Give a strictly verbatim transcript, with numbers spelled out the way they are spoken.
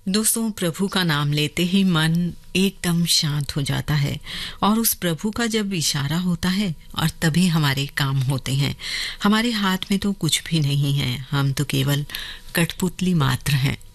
दोस्तों, प्रभु का नाम लेते ही मन एकदम शांत हो जाता है और उस प्रभु का जब इशारा होता है और तभी हमारे काम होते हैं। हमारे हाथ में तो कुछ भी नहीं है, हम तो केवल कठपुतली मात्र हैं।